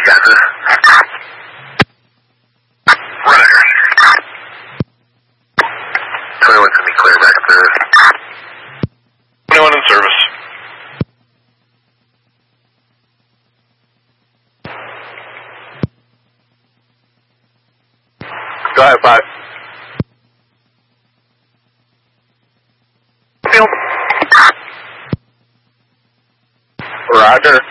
Kansas. Roger. 21's gonna be clear back up there. 21 in service. Go ahead, 5. Field. Roger.